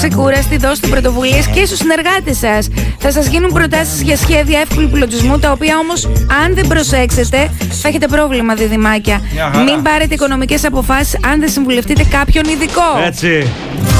Ξεκούραστοι, δώστε πρωτοβουλίες και στους συνεργάτες σας. Θα σας γίνουν προτάσεις για σχέδια εύκολου πλουτισμού, τα οποία όμως, αν δεν προσέξετε, θα έχετε πρόβλημα, διδυμάκια. Μην πάρετε οικονομικές αποφάσεις αν δεν συμβουλευτείτε κάποιον ειδικό. Έτσι.